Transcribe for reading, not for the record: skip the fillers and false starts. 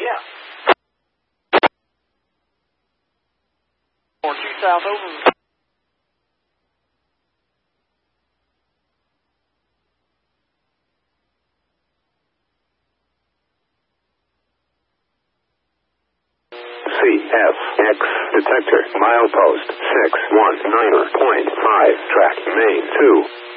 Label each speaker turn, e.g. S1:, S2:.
S1: Yeah. 42 south over.
S2: CFX detector milepost 619.5 track main 2.